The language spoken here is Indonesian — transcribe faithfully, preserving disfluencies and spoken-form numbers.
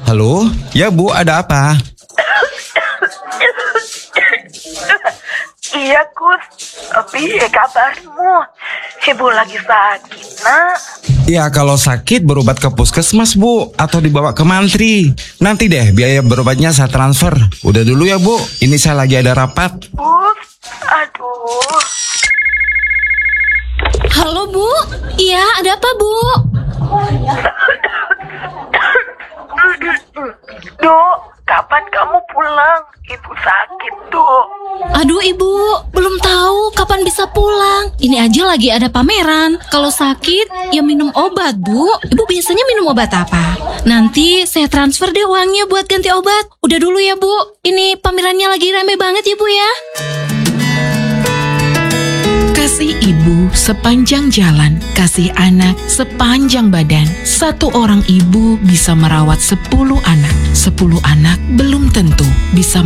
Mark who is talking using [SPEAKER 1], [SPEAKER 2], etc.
[SPEAKER 1] Halo? Ya Bu, ada apa?
[SPEAKER 2] Iya Kus, tapi kabarmu? Ibu lagi sakit nak.
[SPEAKER 1] Ya kalau sakit berobat ke puskesmas Bu, atau dibawa ke mantri. Nanti deh biaya berobatnya saya transfer. Udah dulu ya Bu, ini saya lagi ada rapat.
[SPEAKER 2] Kus, aduh.
[SPEAKER 3] Halo Bu, iya ada apa Bu?
[SPEAKER 2] Dok, kapan kamu pulang? Ibu sakit, Dok.
[SPEAKER 3] Aduh Ibu, belum tahu kapan bisa pulang. Ini aja lagi ada pameran. Kalau sakit, ya minum obat Bu. Ibu biasanya minum obat apa? Nanti saya transfer deh uangnya buat ganti obat. Udah dulu ya Bu, ini pamerannya lagi rame banget ya Bu ya.
[SPEAKER 4] Kasih ibu sepanjang jalan, kasih anak sepanjang badan. Satu orang ibu bisa merawat sepuluh anak. Sepuluh anak belum tentu bisa